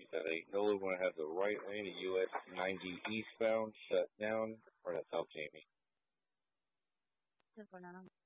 that I know we're going to have the right lane, the US 90 eastbound shut down, or that's South Jamie.